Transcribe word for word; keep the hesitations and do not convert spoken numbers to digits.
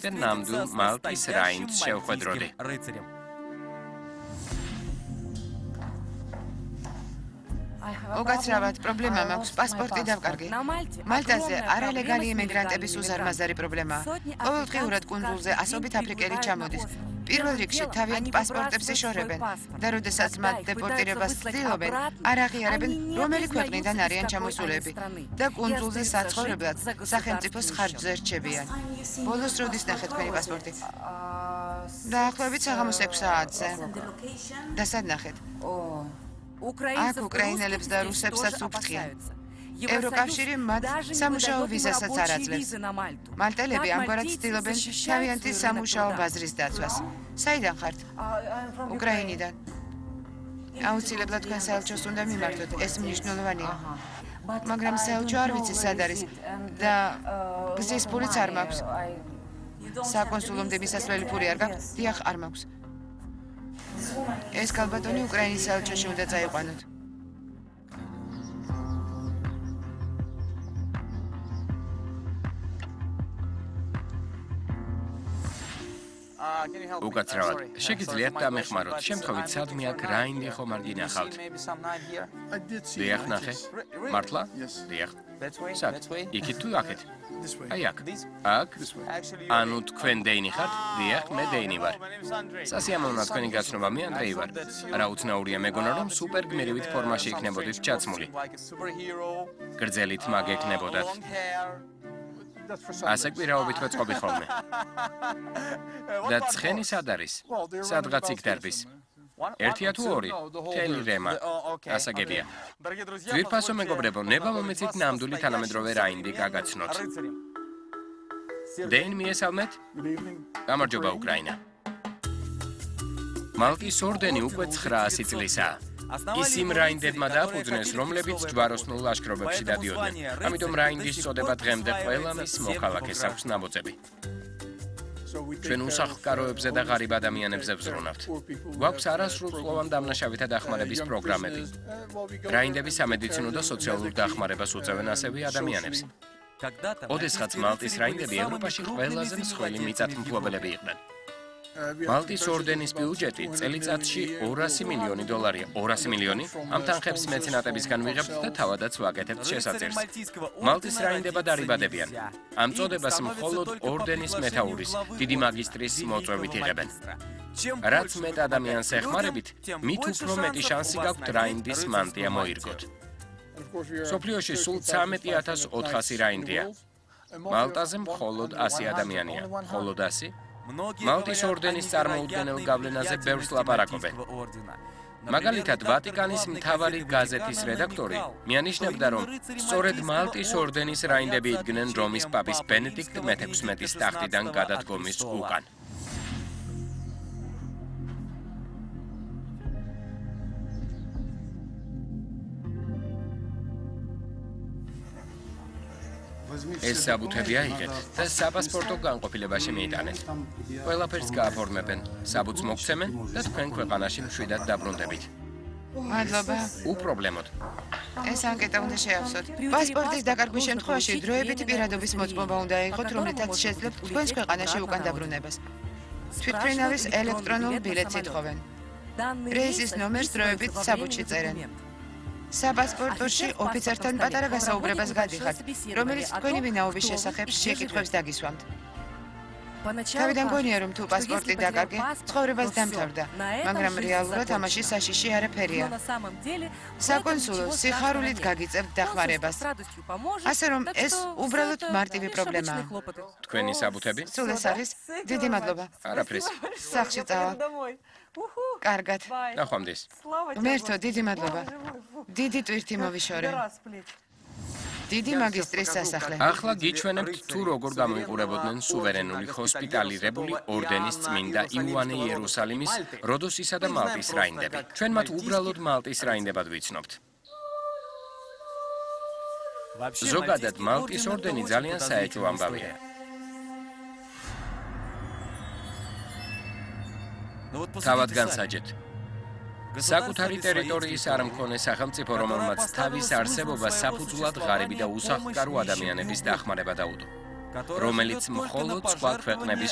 აქედან ნამდვილ მალტის რაინდს შევხვედროდი. უკაცრავად პრობლემა მაქვს პასპორტი დავკარგი. მალტაზე არალეგალი იმიგრანტების უზარმაზარი პრობლემაა. ყოველდღიურად კუნძულზე ასობით აფრიკელი ჩამოდის. პირველ რიგში თავიანთ პასპორტებს იშორებენ და როდესაც მათ დეპორტირებას ცდილობენ, არ აღიარებენ, რომელი ქვეყნიდან არიან ჩამოსულები და კუნძულზე საცხოვრებლად სახელმწიფოს ხარჯზე რჩებიან. ბოლოს როდის ნახეთ თქვენი პასპორტი? დაახლოებით საღამოს ექვს საათზე. და სად ნახეთ? აქ უკრაინელებს და რუსებსაც უფრთხიან. ევროკავშირი მათ სამუშაო ვიზასაც არ აძლევს. მალტელები ამგვარად ცდილობენ თავიანთი სამუშაო ბაზრის დაცვას. საიდან ხართ? უკრაინიდან. აუცილებლად თქვენ საელჩოს უნდა მიმართოთ, ეს მნიშვნელოვანია. მაგრამ საელჩო არ ვიცი სად არის და გზის ფულიც არ მაქვს. საკონსულომდე მისასვლელი ფული არ გაქვთ? დიახ, არ მაქვს. ეს კალბატონი უკრაინის საელჩოში უნდა წაიყვანოთ. უკაცრავად, შეგიძლიათ დამეხმაროთ, შემთხვევით სადმე აქ რაინდი ხომ არ გინახავთ? დიახ, ნახე. მართლა? დიახ. სად? იქით თუ აქეთ? აი აქ. აქ? ანუ თქვენ დეინი ხართ? დიახ, მე დეინი ვარ. სასიამოვნოა თქვენი გაცნობა, მე ანდრეი ვარ. რა უცნაურია მეგონა, რომ სუპერ გმირივით ფორმაში იქნებოდით ჩაცმული. გრძელით მაგ ექნებოდათ. ასე კვირაობით ვეწყობი ხოლმე. და ცხენი სად არის? სადღაც იქ დარბის. ერთია თუ ორი? თელი რემა. ასაგებია. ძვირფასო მეგობრებო, ნება მომეცით ნამდვილი თანამედროვე რაინდი გაგაცნოთ. დეინ მიესალმეთ? გამარჯობა უკრაინა. მალტის ორდენი უკვე ცხრაასი წლისაა. ის იმ რაინდებმა დააფუძნეს, რომლებიც ჯვაროსნულ ლაშქრობებში დადიოდნენ. ამიტომ რაინდის წოდება დღემდე ყველა მის მოქალაქეს აქვს ნაბოძები. ჩვენ უსახლკაროებზე და ღარიბ ადამიანებზე ვზრუნავთ. გვაქვს არასრულწლოვან დამნაშავითა დახმარების პროგრამები. რაინდები სამედიცინო და სოციალურ დახმარებას უწევენ ასევე ადამიანებს. ოდესღაც მალტის რაინდები ევროპაში ყველაზე მსხვილი მიწათმფლობელები იყვნენ. მალტის ორდენის ბიუჯეტი წელიწადში ორასი მილიონი დოლარია. ორასი მილიონი? ამ თანხებს მეცენატებისგან ვიღებთ და თავადაც ვაკეთებთ შესაძერს. მალტის რაინდება დარიბადებიან. ამ წოდებას მხოლოდ ორდენის მეთაურის, დიდი მაგისტრის მოწვევით იღებენ. რაც მეტ ადამიანს ეხმარებით, მით უფრო მეტი შანსი გაქვთ რაინდის მანტია მოირგოთ. სოფლიოში სულ ცამეტი ათას ოთხასი რაინდია. მალტაზე მხოლოდ ასი ადამიანია. მხოლოდ ასი? მალტის ორდენის წარმოუდგენელ გავლენაზე ბევრს ლაპარაკობენ. მაგალითად, ვატიკანის მთავარი გაზეთის რედაქტორი მიანიშნებდა, რომ სწორედ მალტის ორდენის რაინდები იდგნენ რომის პაპის ბენედიქტ მეთექვსმეტის ტახტიდან გადადგომის უკან. ეს საბუთები აიღეთ და საპასპორტო განყოფილებაში მიიტანეთ. ყველაფერს გააფორმებენ, საბუთს მოგცემენ და თქვენ ქვეყანაში მშვიდად დაბრუნდებით. მადლობა. უპრობლემოდ. ეს ანკეტა უნდა შეავსოთ. პასპორტის დაკარგვის შემთხვევაში დროებითი პირადობის მოწმობა უნდა აიღოთ, რომლითაც შეძლებთ თქვენს ქვეყანაში უკან დაბრუნებას. თვითმფრინავის ელექტრონულ ბილეთს ითხოვენ. რეისის ნომერს დროებით საბუთში წერენ. საპასპორტოში ოფიცერთან პატარა გასაუბრებას გადიხართ, რომელიც თქვენი ვინაობის შესახებ შეკითხვებს დაგისვამთ. თავიდან გონია, რომ თუ პასპორტი დაკარგე, ცხოვრებას დამთავრდა, მაგრამ რეალურად ამაში საშიში არაფერია. საკონსულო სიხარულით გაგიწევთ დახმარებას. ასე რომ ეს უბრალოდ მარტივი პრობლემაა. თქვენი საბუთები? სულ ეს არის? დიდი მადლობა. არაფრის. სახლში წავალ. კარგად. ნახვამდის. მერთო, დიდი მადლობა. დიდი ტვირთი მოვიშორე. დიდი მაგისტრის სასახლე. ახლა გიჩვენებთ თუ როგორ გამოიყურებოდნენ სუვერენული ჰოსპიტალირებული ორდენის წმინდა იოანე იერუსალიმის, როდოსისა და მალტის რაინდები. ჩვენ მათ უბრალოდ მალტის რაინდებად ვიცნობთ. ზოგადად მალტის ორდენი ძალიან საეჭვო ამბავია. თავად განსაჯეთ. საკუთარი ტერიტორიის არ მქონე სახელმწიფო, რომელმაც თავის არსებობა საფუძვლად ღარიბი და უსახლკარო ადამიანების დახმარება დაუდო, რომელიც მხოლოდ სხვა ქვეყნების